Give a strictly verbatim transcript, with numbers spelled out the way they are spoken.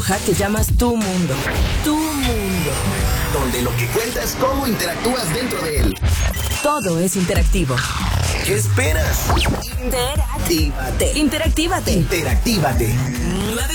que llamas tu mundo. Tu mundo. Donde lo que cuenta es cómo interactúas dentro de él. Todo es interactivo. ¿Qué esperas? Interactívate. Interactívate. Interactívate.